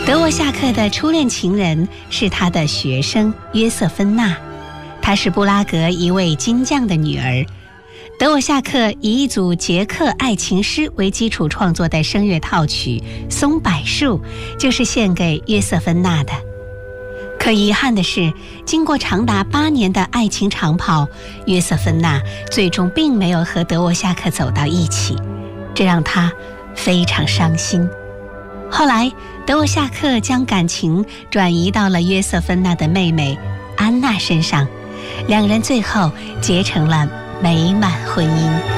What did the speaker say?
德沃夏克的初恋情人是他的学生约瑟芬娜，她是布拉格一位金匠的女儿。德沃夏克以一组捷克爱情诗为基础创作的声乐套曲《松柏树》就是献给约瑟芬娜的。可遗憾的是，经过长达8年的爱情长跑，约瑟芬娜最终并没有和德沃夏克走到一起，这让他非常伤心。后来，德沃夏克将感情转移到了约瑟芬娜的妹妹安娜身上，两人最后结成了美满婚姻。